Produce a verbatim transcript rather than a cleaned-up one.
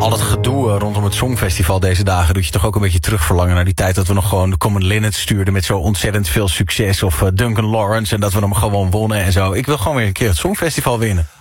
Al het gedoe uh, rondom het Songfestival deze dagen doet je toch ook een beetje terugverlangen naar die tijd dat we nog gewoon de Common Linnets stuurden met zo ontzettend veel succes. Of uh, Duncan Lawrence en dat we hem gewoon wonnen en zo. Ik wil gewoon weer een keer het Songfestival winnen.